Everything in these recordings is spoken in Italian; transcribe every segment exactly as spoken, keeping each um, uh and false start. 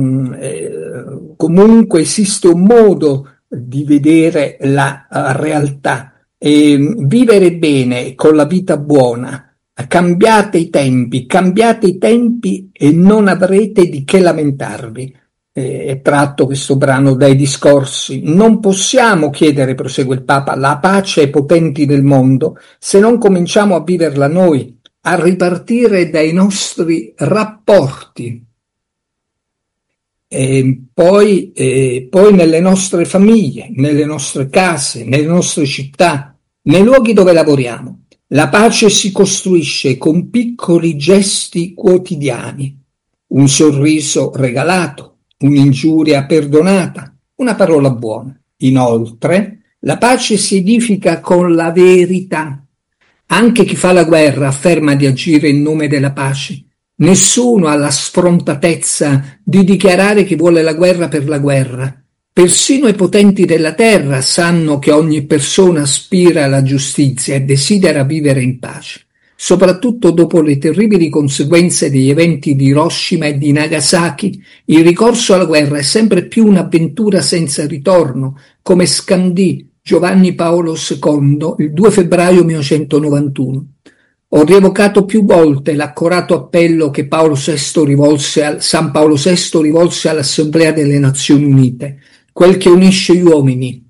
eh, comunque esiste un modo di vedere la uh, realtà e vivere bene con la vita buona. Cambiate i tempi, cambiate i tempi e non avrete di che lamentarvi. Eh, è tratto questo brano dai Discorsi. Non possiamo chiedere, prosegue il Papa, la pace ai potenti del mondo se non cominciamo a viverla noi, a ripartire dai nostri rapporti. E poi, eh, poi nelle nostre famiglie, nelle nostre case, nelle nostre città, nei luoghi dove lavoriamo. La pace si costruisce con piccoli gesti quotidiani, un sorriso regalato, un'ingiuria perdonata, una parola buona. Inoltre, la pace si edifica con la verità. Anche chi fa la guerra afferma di agire in nome della pace. Nessuno ha la sfrontatezza di dichiarare che vuole la guerra per la guerra. Persino i potenti della terra sanno che ogni persona aspira alla giustizia e desidera vivere in pace, soprattutto dopo le terribili conseguenze degli eventi di Hiroshima e di Nagasaki. Il ricorso alla guerra è sempre più un'avventura senza ritorno, come scandì Giovanni Paolo secondo il due febbraio millenovecentonovantuno. Ho rievocato più volte l'accorato appello che Paolo sesto rivolse al, San Paolo sesto rivolse all'Assemblea delle Nazioni Unite. Quel che unisce gli uomini,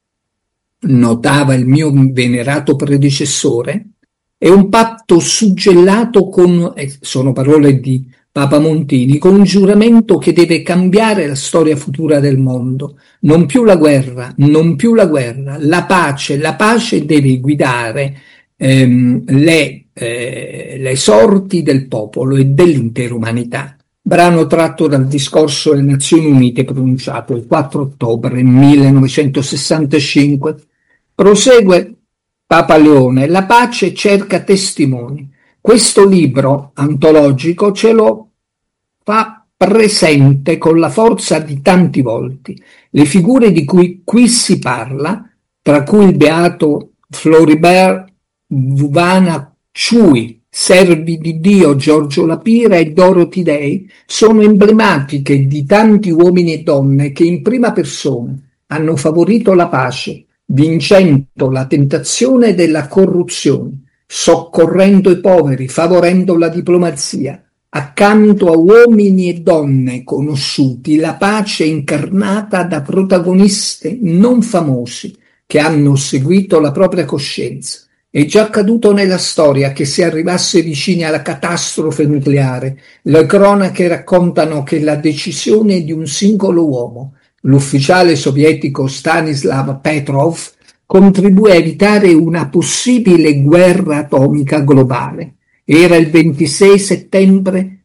notava il mio venerato predecessore, è un patto suggellato con, eh, sono parole di Papa Montini, con un giuramento che deve cambiare la storia futura del mondo. Non più la guerra, non più la guerra, la pace, la pace deve guidare ehm, le, eh, le sorti del popolo e dell'intera umanità. Brano tratto dal discorso alle Nazioni Unite pronunciato il quattro ottobre millenovecentosessantacinque. Prosegue Papa Leone, la pace cerca testimoni. Questo libro antologico ce lo fa presente con la forza di tanti volti. Le figure di cui qui si parla, tra cui il beato Floribert Vuvana Ciui, servi di Dio Giorgio Lapira e Dorothy Day, sono emblematiche di tanti uomini e donne che in prima persona hanno favorito la pace, vincendo la tentazione della corruzione, soccorrendo i poveri, favorendo la diplomazia. Accanto a uomini e donne conosciuti, la pace incarnata da protagonisti non famosi che hanno seguito la propria coscienza. È già accaduto nella storia che si arrivasse vicini alla catastrofe nucleare. Le cronache raccontano che la decisione di un singolo uomo, l'ufficiale sovietico Stanislav Petrov, contribuì a evitare una possibile guerra atomica globale. Era il ventisei settembre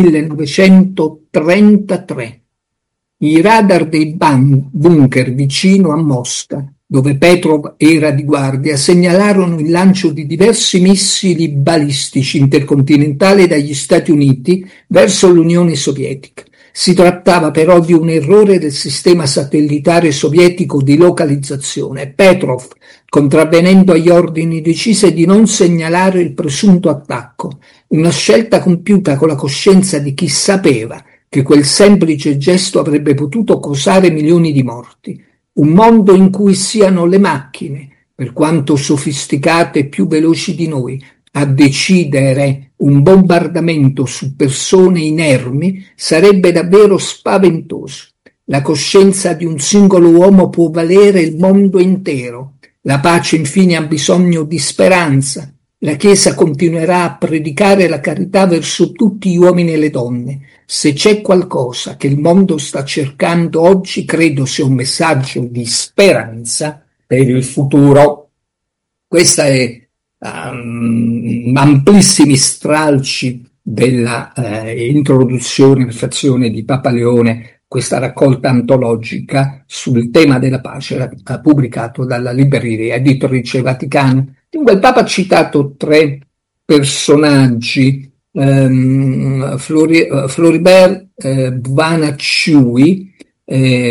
millenovecentotrentatré. I radar dei ban- bunker vicino a Mosca, dove Petrov era di guardia, segnalarono il lancio di diversi missili balistici intercontinentali dagli Stati Uniti verso l'Unione Sovietica. Si trattava però di un errore del sistema satellitare sovietico di localizzazione. Petrov, contravvenendo agli ordini, decise di non segnalare il presunto attacco, una scelta compiuta con la coscienza di chi sapeva che quel semplice gesto avrebbe potuto causare milioni di morti. Un mondo in cui siano le macchine, per quanto sofisticate e più veloci di noi, a decidere un bombardamento su persone inermi sarebbe davvero spaventoso. La coscienza di un singolo uomo può valere il mondo intero. La pace infine ha bisogno di speranza. La Chiesa continuerà a predicare la carità verso tutti gli uomini e le donne. Se c'è qualcosa che il mondo sta cercando oggi, credo sia un messaggio di speranza per il futuro. Questa è um, amplissimi stralci della eh, introduzione e prefazione di Papa Leone, questa raccolta antologica sul tema della pace, ha pubblicato dalla libreria editrice Vaticana. Dunque il Papa ha citato tre personaggi, ehm, Flori, Floribert eh, Bvana Ciui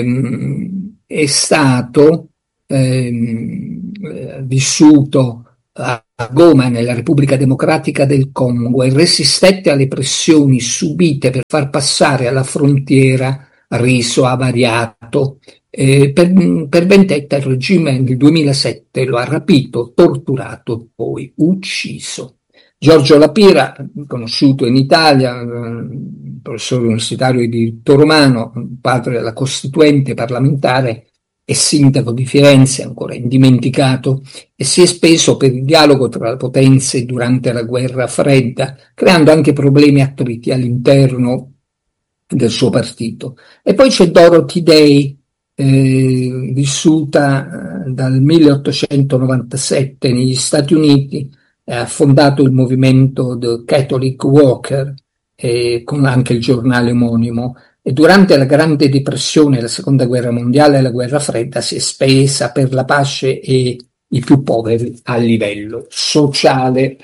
ehm, è stato ehm, vissuto a Goma, nella Repubblica Democratica del Congo, e resistette alle pressioni subite per far passare alla frontiera riso avariato. Eh, per, per vendetta il regime nel duemilasette lo ha rapito, torturato e poi ucciso. Giorgio La Pira, conosciuto in Italia, professore universitario di diritto romano, padre della Costituente parlamentare e sindaco di Firenze, ancora indimenticato, e si è speso per il dialogo tra le potenze durante la guerra fredda, creando anche problemi e attriti all'interno del suo partito. E poi c'è Dorothy Day, eh, vissuta eh, dal milleottocentonovantasette negli Stati Uniti, eh, ha fondato il movimento The Catholic Worker, eh, con anche il giornale omonimo, e durante la Grande Depressione, la Seconda Guerra Mondiale e la Guerra Fredda si è spesa per la pace e i più poveri a livello sociale.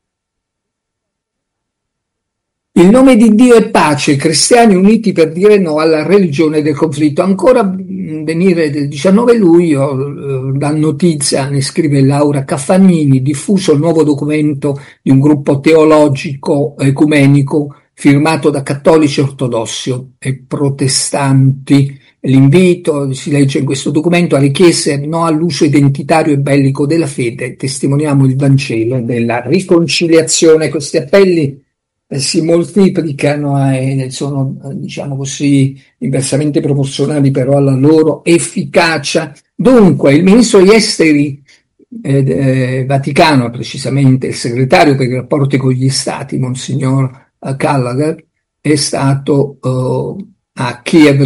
Il nome di Dio è pace, cristiani uniti per dire no alla religione del conflitto. Ancora venire del diciannove luglio, da notizia, ne scrive Laura Caffagnini, diffuso il nuovo documento di un gruppo teologico ecumenico firmato da cattolici ortodossi e protestanti. L'invito, si legge in questo documento, alle chiese no all'uso identitario e bellico della fede, testimoniamo il Vangelo della riconciliazione. Questi appelli si moltiplicano e sono, diciamo così, inversamente proporzionali però alla loro efficacia. Dunque, il ministro degli esteri eh, eh, Vaticano, precisamente il segretario per i rapporti con gli stati, Monsignor Gallagher, è stato eh, a Kiev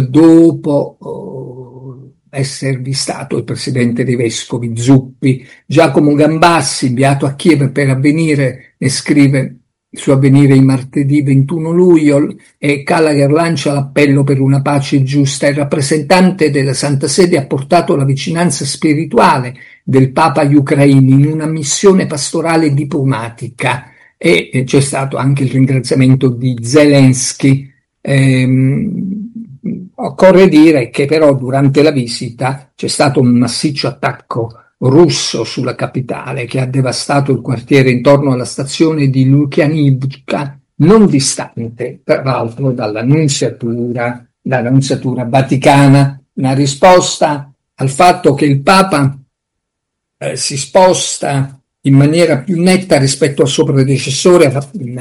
dopo eh, esservi stato il presidente dei vescovi Zuppi. Giacomo Gambassi, inviato a Kiev per Avvenire, ne scrive su Avvenire il martedì ventuno luglio, e Gallagher lancia l'appello per una pace giusta. Il rappresentante della Santa Sede ha portato la vicinanza spirituale del Papa agli ucraini in una missione pastorale diplomatica, e c'è stato anche il ringraziamento di Zelensky. Ehm, occorre dire che però durante la visita c'è stato un massiccio attacco russo sulla capitale che ha devastato il quartiere intorno alla stazione di Lukyanivka, non distante peraltro dalla nunziatura, dalla nunziatura vaticana. Una risposta al fatto che il Papa eh, si sposta in maniera più netta rispetto al suo predecessore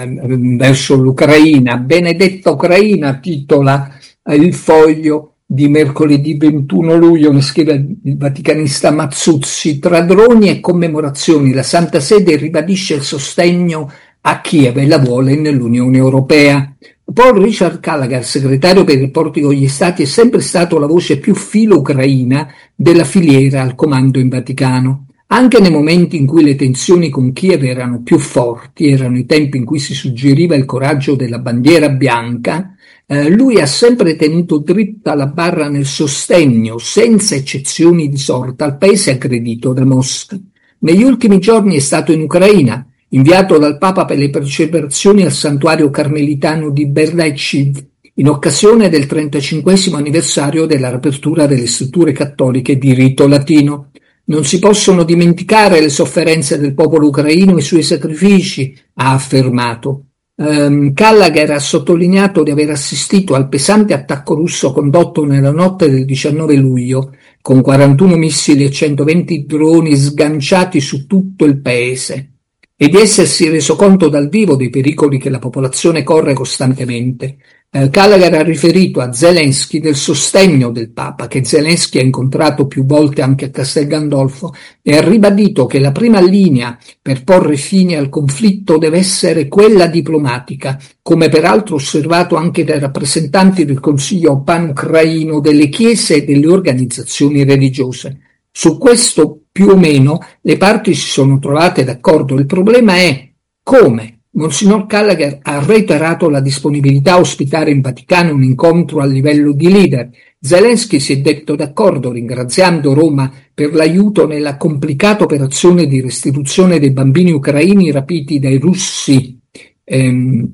verso l'Ucraina. Benedetta Ucraina, titola il Foglio di mercoledì ventuno luglio, ne scrive il vaticanista Mazzuzzi. Tra droni e commemorazioni la Santa Sede ribadisce il sostegno a Kiev e la vuole nell'Unione Europea. Paul Richard Gallagher, segretario per i rapporti con gli Stati, è sempre stato la voce più filo-ucraina della filiera al comando in Vaticano. Anche nei momenti in cui le tensioni con Kiev erano più forti, erano i tempi in cui si suggeriva il coraggio della bandiera bianca, eh, lui ha sempre tenuto dritta la barra nel sostegno, senza eccezioni di sorta, al paese aggredito da Mosca. Negli ultimi giorni è stato in Ucraina, inviato dal Papa per le celebrazioni al santuario carmelitano di Berdichev, in occasione del trentacinquesimo anniversario della riapertura delle strutture cattoliche di rito latino. Non si possono dimenticare le sofferenze del popolo ucraino e i suoi sacrifici, ha affermato. Um, Gallagher ha sottolineato di aver assistito al pesante attacco russo condotto nella notte del diciannove luglio, con quarantuno missili e centoventi droni sganciati su tutto il paese, e di essersi reso conto dal vivo dei pericoli che la popolazione corre costantemente. Eh, Gallagher ha riferito a Zelensky del sostegno del Papa, che Zelensky ha incontrato più volte anche a Castel Gandolfo, e ha ribadito che la prima linea per porre fine al conflitto deve essere quella diplomatica, come peraltro osservato anche dai rappresentanti del Consiglio pan-ucraino, delle chiese e delle organizzazioni religiose. Su questo più o meno le parti si sono trovate d'accordo. Il problema è come. Monsignor Gallagher ha reiterato la disponibilità a ospitare in Vaticano un incontro a livello di leader. Zelensky si è detto d'accordo, ringraziando Roma per l'aiuto nella complicata operazione di restituzione dei bambini ucraini rapiti dai russi. Ehm,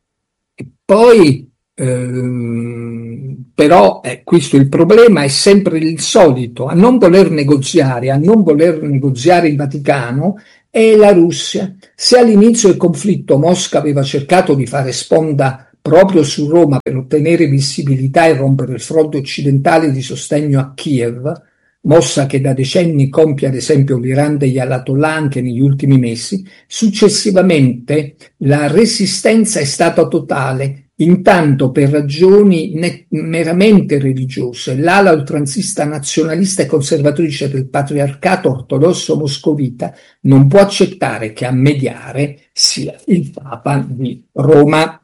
e poi, ehm, però, eh, questo il problema è sempre il solito: a non voler negoziare, a non voler negoziare il Vaticano, è la Russia. Se all'inizio del conflitto Mosca aveva cercato di fare sponda proprio su Roma per ottenere visibilità e rompere il fronte occidentale di sostegno a Kiev, mossa che da decenni compie ad esempio l'Iran degli Ayatollah anche negli ultimi mesi, successivamente la resistenza è stata totale. Intanto, per ragioni net- meramente religiose, l'ala oltranzista nazionalista e conservatrice del patriarcato ortodosso moscovita non può accettare che a mediare sia il Papa di Roma.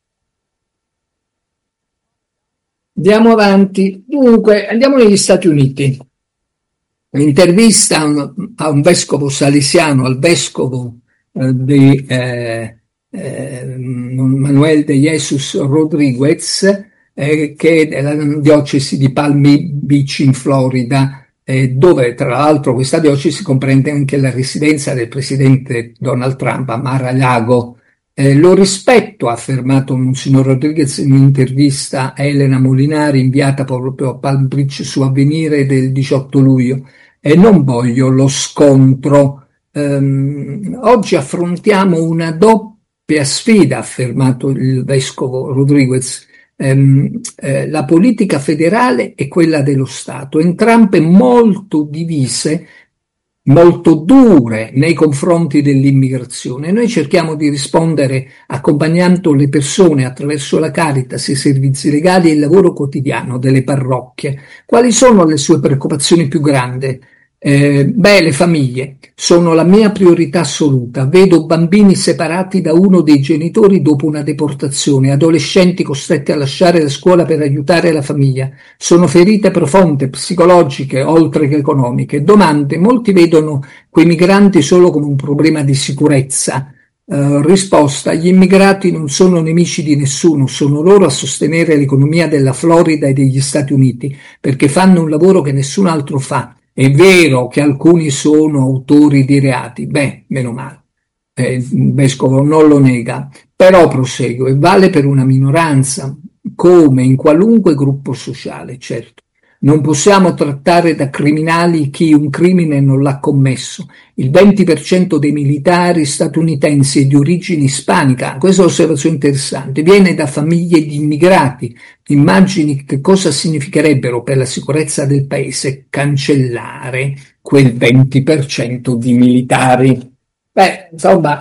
Andiamo avanti. Dunque, andiamo negli Stati Uniti. Un'intervista a un, a un vescovo salesiano, al vescovo eh, di eh, eh, Manuel de Jesus Rodriguez, eh, che è della diocesi di Palm Beach in Florida, eh, dove tra l'altro questa diocesi comprende anche la residenza del presidente Donald Trump a Mar-a-Lago. Eh, lo rispetto, ha affermato Monsignor Rodriguez in un'intervista a Elena Molinari inviata proprio a Palm Beach su Avvenire del diciotto luglio, e non voglio lo scontro. Um, oggi affrontiamo una doppia sfida, ha affermato il vescovo Rodriguez, um, eh, la politica federale e quella dello Stato, entrambe molto divise, molto dure nei confronti dell'immigrazione. Noi cerchiamo di rispondere accompagnando le persone attraverso la Caritas, i servizi legali e il lavoro quotidiano delle parrocchie. Quali sono le sue preoccupazioni più grandi? Eh, beh, le famiglie sono la mia priorità assoluta. Vedo bambini separati da uno dei genitori dopo una deportazione, adolescenti costretti a lasciare la scuola per aiutare la famiglia. Sono ferite profonde, psicologiche, oltre che economiche. Domande: molti vedono quei migranti solo come un problema di sicurezza. Uh, risposta: gli immigrati non sono nemici di nessuno, sono loro a sostenere l'economia della Florida e degli Stati Uniti, perché fanno un lavoro che nessun altro fa. È vero che alcuni sono autori di reati, beh, meno male, eh, il vescovo non lo nega, però prosegue, vale per una minoranza, come in qualunque gruppo sociale, certo. Non possiamo trattare da criminali chi un crimine non l'ha commesso. Il venti per cento dei militari statunitensi è di origine ispanica, questa è un'osservazione interessante, viene da famiglie di immigrati. Immagini che cosa significherebbero per la sicurezza del paese cancellare quel venti per cento di militari. Beh, insomma,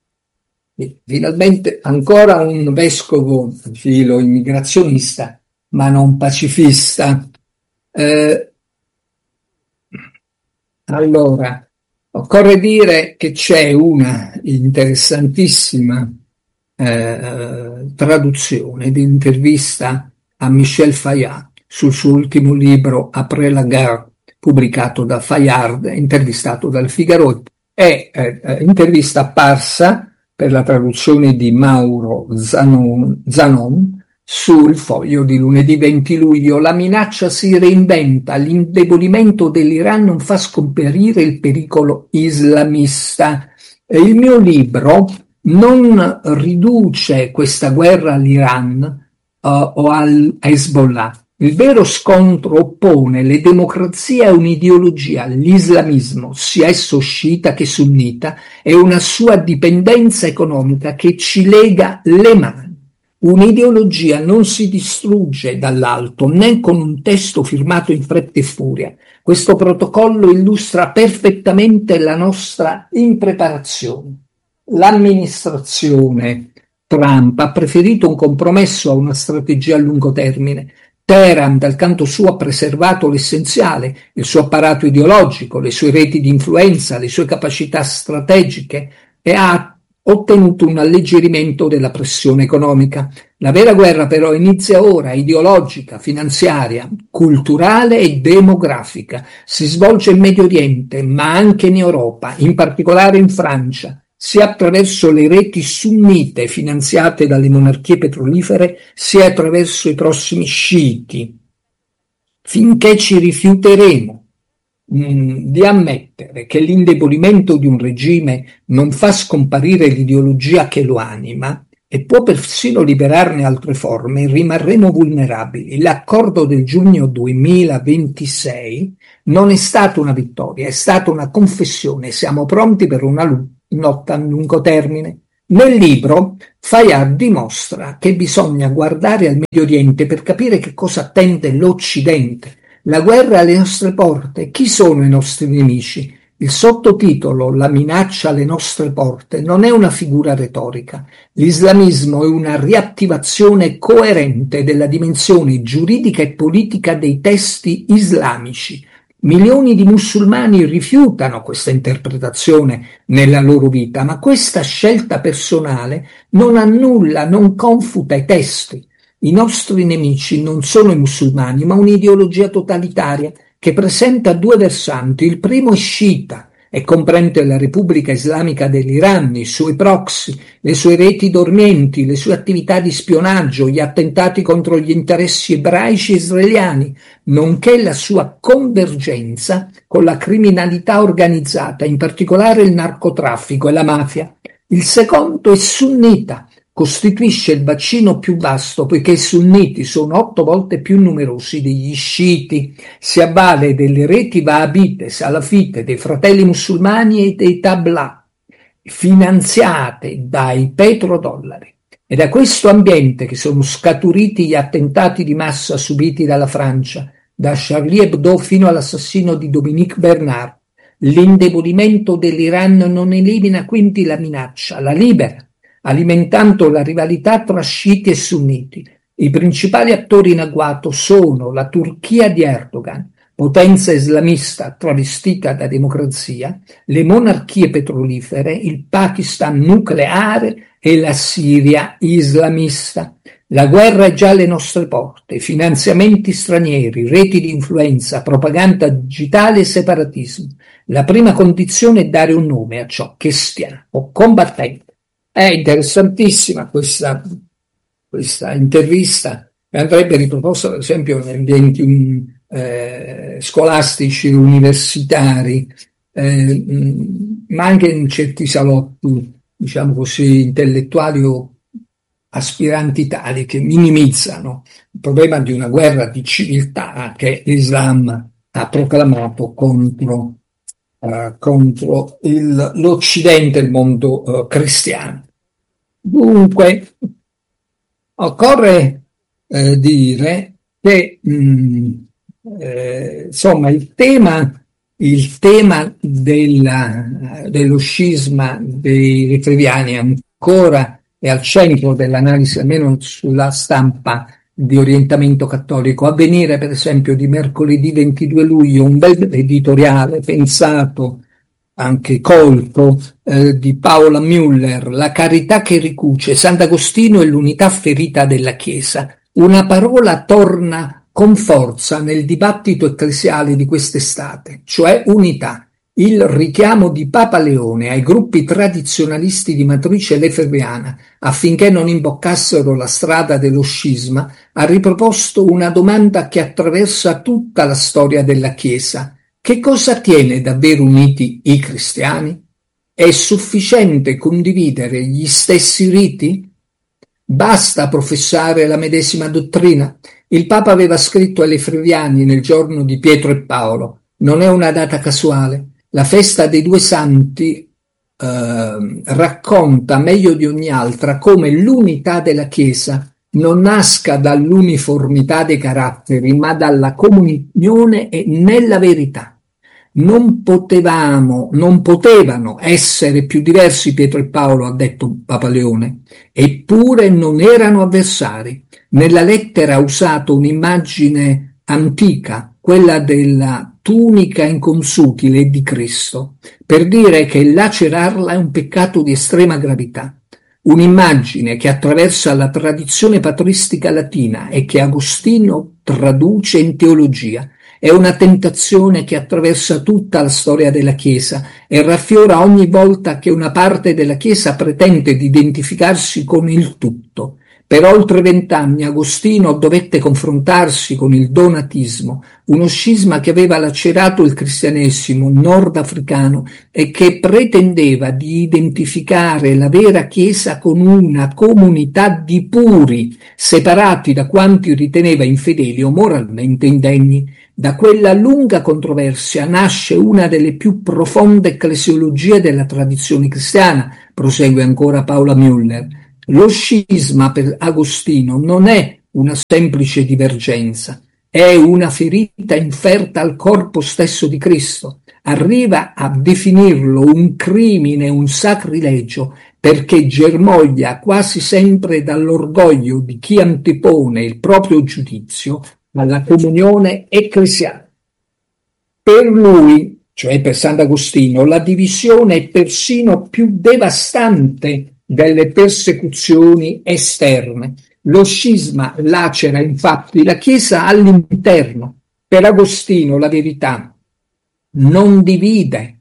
finalmente ancora un vescovo filo immigrazionista, ma non pacifista. Eh, allora, occorre dire che c'è una interessantissima eh, traduzione di intervista a Michel Fayard sul suo ultimo libro Après la guerre, pubblicato da Fayard, intervistato dal Figaro, è eh, intervista apparsa per la traduzione di Mauro Zanon, Zanon sul Foglio di lunedì venti luglio. La minaccia si reinventa, l'indebolimento dell'Iran non fa scomparire il pericolo islamista. Il mio libro non riduce questa guerra all'Iran uh, o al Hezbollah. Il vero scontro oppone le democrazie a un'ideologia, l'islamismo, sia esso sciita che sunnita, e una sua dipendenza economica che ci lega le mani. Un'ideologia non si distrugge dall'alto, né con un testo firmato in fretta e furia. Questo protocollo illustra perfettamente la nostra impreparazione. L'amministrazione Trump ha preferito un compromesso a una strategia a lungo termine. Teheran, dal canto suo, ha preservato l'essenziale, il suo apparato ideologico, le sue reti di influenza, le sue capacità strategiche, e ha ottenuto un alleggerimento della pressione economica. La vera guerra però inizia ora, ideologica, finanziaria, culturale e demografica. Si svolge in Medio Oriente, ma anche in Europa, in particolare in Francia, sia attraverso le reti sunnite finanziate dalle monarchie petrolifere, sia attraverso i prossimi sciiti. Finché ci rifiuteremo di ammettere che l'indebolimento di un regime non fa scomparire l'ideologia che lo anima, e può persino liberarne altre forme, rimarremo vulnerabili. L'accordo del giugno duemilaventisei non è stata una vittoria, è stata una confessione. Siamo pronti per una lotta a lungo termine. Nel libro Fayyad dimostra che bisogna guardare al Medio Oriente per capire che cosa attende l'Occidente. La guerra alle nostre porte. Chi sono i nostri nemici? Il sottotitolo La minaccia alle nostre porte non è una figura retorica. L'islamismo è una riattivazione coerente della dimensione giuridica e politica dei testi islamici. Milioni di musulmani rifiutano questa interpretazione nella loro vita, ma questa scelta personale non annulla, non confuta i testi. I nostri nemici non sono i musulmani, ma un'ideologia totalitaria che presenta due versanti. Il primo è sciita e comprende la Repubblica Islamica dell'Iran, i suoi proxy, le sue reti dormienti, le sue attività di spionaggio, gli attentati contro gli interessi ebraici israeliani, nonché la sua convergenza con la criminalità organizzata, in particolare il narcotraffico e la mafia. Il secondo è sunnita, costituisce il bacino più vasto poiché i sunniti sono otto volte più numerosi degli sciiti, si avvale delle reti wahabite, salafite, dei fratelli musulmani e dei tabla, finanziate dai petrodollari. È da questo ambiente che sono scaturiti gli attentati di massa subiti dalla Francia, da Charlie Hebdo fino all'assassino di Dominique Bernard. L'indebolimento dell'Iran non elimina quindi la minaccia, la libera, alimentando la rivalità tra sciiti e sunniti. I principali attori in agguato sono la Turchia di Erdogan, potenza islamista travestita da democrazia, le monarchie petrolifere, il Pakistan nucleare e la Siria islamista. La guerra è già alle nostre porte, finanziamenti stranieri, reti di influenza, propaganda digitale e separatismo. La prima condizione è dare un nome a ciò che stiamo combattendo. È interessantissima questa, questa intervista, andrebbe riproposta per esempio negli ambienti eh, scolastici, universitari, eh, ma anche in certi salotti, diciamo così, intellettuali o aspiranti tali che minimizzano il problema di una guerra di civiltà che l'Islam ha proclamato contro Uh, contro il, l'Occidente e il mondo uh, cristiano. Dunque, occorre uh, dire che mh, eh, insomma il tema, il tema della, dello scisma dei retriviani ancora è al centro dell'analisi, almeno sulla stampa di orientamento cattolico. Avvenire, per esempio, di mercoledì ventidue luglio, un bel editoriale pensato, anche colto, eh, di Paola Müller, La carità che ricuce, Sant'Agostino e l'unità ferita della Chiesa. Una parola torna con forza nel dibattito ecclesiale di quest'estate, cioè unità. Il richiamo di Papa Leone ai gruppi tradizionalisti di matrice lefebvriana affinché non imboccassero la strada dello scisma ha riproposto una domanda che attraversa tutta la storia della Chiesa. Che cosa tiene davvero uniti i cristiani? È sufficiente condividere gli stessi riti? Basta professare la medesima dottrina? Il Papa aveva scritto ai lefebvriani nel giorno di Pietro e Paolo: non è una data casuale. La festa dei due santi eh, racconta meglio di ogni altra come l'unità della Chiesa non nasca dall'uniformità dei caratteri, ma dalla comunione e nella verità. Non potevamo, non potevano essere più diversi Pietro e Paolo, ha detto Papa Leone, eppure non erano avversari. Nella lettera ha usato un'immagine antica, quella della tunica inconsutile di Cristo, per dire che lacerarla è un peccato di estrema gravità. Un'immagine che attraversa la tradizione patristica latina e che Agostino traduce in teologia. È una tentazione che attraversa tutta la storia della Chiesa e raffiora ogni volta che una parte della Chiesa pretende di identificarsi con il tutto. Per oltre vent'anni Agostino dovette confrontarsi con il donatismo, uno scisma che aveva lacerato il cristianesimo nordafricano e che pretendeva di identificare la vera Chiesa con una comunità di puri, separati da quanti riteneva infedeli o moralmente indegni. Da quella lunga controversia nasce una delle più profonde ecclesiologie della tradizione cristiana, prosegue ancora Paola Müller. Lo scisma per Agostino non è una semplice divergenza, è una ferita inferta al corpo stesso di Cristo. Arriva a definirlo un crimine, un sacrilegio, perché germoglia quasi sempre dall'orgoglio di chi antepone il proprio giudizio alla comunione ecclesiale. Per lui, cioè per Sant'Agostino, la divisione è persino più devastante delle persecuzioni esterne. Lo scisma lacera infatti la Chiesa all'interno. Per Agostino la verità non divide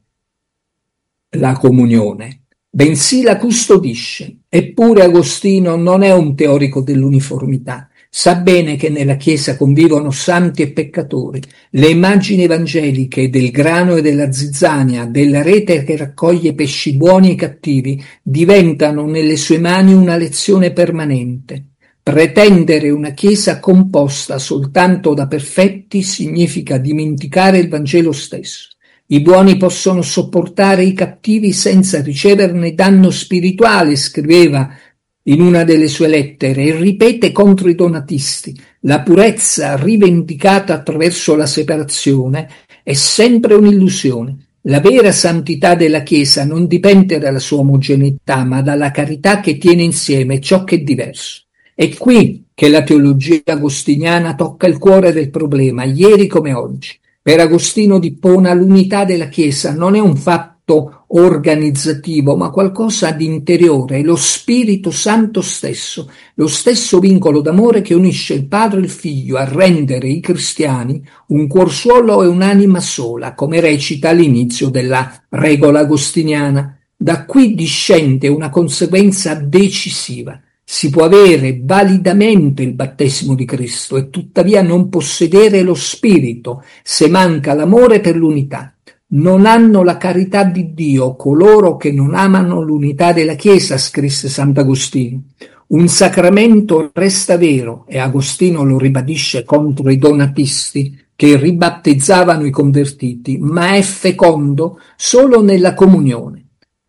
la comunione, bensì la custodisce. Eppure Agostino non è un teorico dell'uniformità. Sa bene che nella Chiesa convivono santi e peccatori. Le immagini evangeliche del grano e della zizzania, della rete che raccoglie pesci buoni e cattivi, diventano nelle sue mani una lezione permanente. Pretendere una Chiesa composta soltanto da perfetti significa dimenticare il Vangelo stesso. I buoni possono sopportare i cattivi senza riceverne danno spirituale, scriveva in una delle sue lettere, e ripete contro i donatisti: la purezza rivendicata attraverso la separazione è sempre un'illusione. La vera santità della Chiesa non dipende dalla sua omogeneità, ma dalla carità che tiene insieme ciò che è diverso. È qui che la teologia agostiniana tocca il cuore del problema, ieri come oggi. Per Agostino d'Ippona l'unità della Chiesa non è un fatto organizzativo, ma qualcosa di interiore, è lo Spirito Santo stesso, lo stesso vincolo d'amore che unisce il Padre e il Figlio a rendere i cristiani un cuor solo e un'anima sola, come recita all'inizio della regola agostiniana. Da qui discende una conseguenza decisiva. Si può avere validamente il battesimo di Cristo e tuttavia non possedere lo Spirito se manca l'amore per l'unità. Non hanno la carità di Dio coloro che non amano l'unità della Chiesa, scrisse Sant'Agostino. Un sacramento resta vero, e Agostino lo ribadisce contro i donatisti che ribattezzavano i convertiti, ma è fecondo solo nella comunione.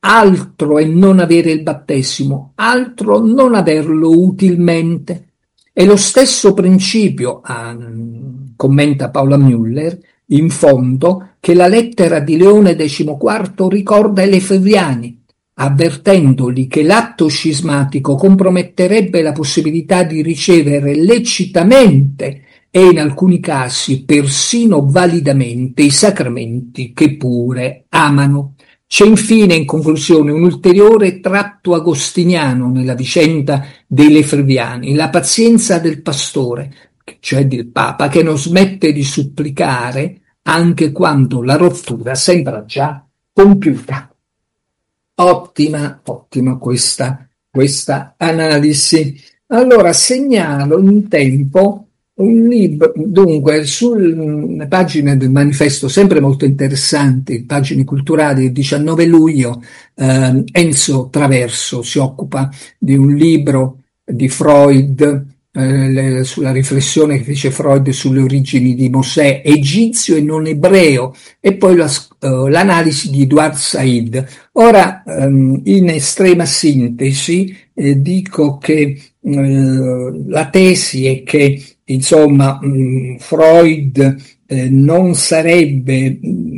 Altro è non avere il battesimo, altro non averlo utilmente. È lo stesso principio, ah, commenta Paola Müller, in fondo, che la lettera di Leone quindici ricorda ai Lefebvriani, avvertendoli che l'atto scismatico comprometterebbe la possibilità di ricevere lecitamente e in alcuni casi persino validamente i sacramenti che pure amano. C'è infine, in conclusione, un ulteriore tratto agostiniano nella vicenda dei Lefebvriani, la pazienza del pastore, cioè del Papa, che non smette di supplicare anche quando la rottura sembra già compiuta. Ottima, ottima questa, questa analisi. Allora segnalo in tempo un libro, dunque, sulle pagine del manifesto, sempre molto interessanti, pagine culturali, il diciannove luglio, eh, Enzo Traverso si occupa di un libro di Freud, eh, le, sulla riflessione che fece Freud sulle origini di Mosè, egizio e non ebreo, e poi la, uh, l'analisi di Edward Said. Ora, um, in estrema sintesi, eh, dico che uh, la tesi è che insomma, mh, Freud eh, non sarebbe,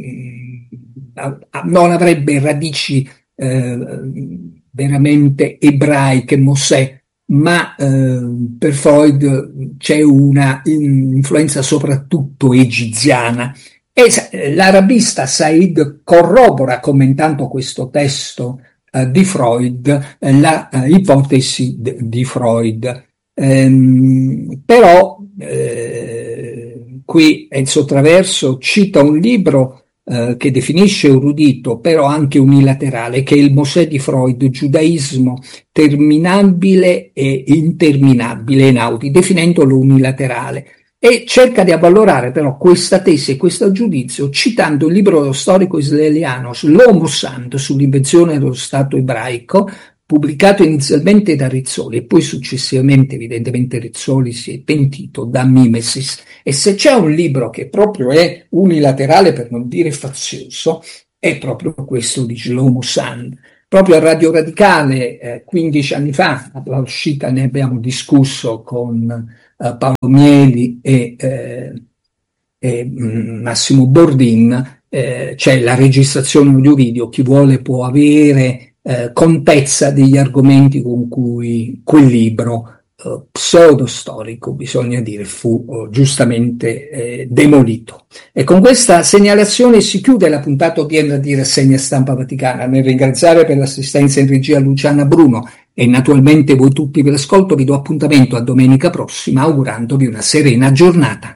mh, non avrebbe radici eh, veramente ebraiche, Mosè, ma eh, per Freud c'è una influenza soprattutto egiziana. E l'arabista Said corrobora, commentando questo testo eh, di Freud, eh, la eh, ipotesi de, di Freud. Ehm, però eh, qui Enzo Traverso cita un libro eh, che definisce erudito, però anche unilaterale, che è il Mosè di Freud, giudaismo terminabile e interminabile, Einaudi, definendolo unilaterale. E cerca di avvalorare però questa tesi e questo giudizio citando il libro dello storico israeliano Shlomo Sand sull'invenzione dello Stato ebraico, pubblicato inizialmente da Rizzoli e poi successivamente evidentemente Rizzoli si è pentito da Mimesis. E se c'è un libro che proprio è unilaterale, per non dire fazioso, è proprio questo di Shlomo Sand. Proprio a Radio Radicale, eh, quindici anni fa, all'uscita ne abbiamo discusso con Uh, Paolo Mieli e, eh, e mh, Massimo Bordin, eh, c'è la registrazione audio-video, chi vuole può avere eh, contezza degli argomenti con cui quel libro eh, pseudo-storico, bisogna dire, fu oh, giustamente eh, demolito. E con questa segnalazione si chiude la puntata odierna di Rassegna Stampa Vaticana. Nel ringraziare per l'assistenza in regia Luciana Bruno e naturalmente voi tutti per l'ascolto, vi do appuntamento a domenica prossima augurandovi una serena giornata.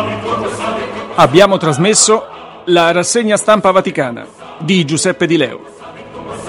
Abbiamo trasmesso la Rassegna Stampa Vaticana di Giuseppe Di Leo.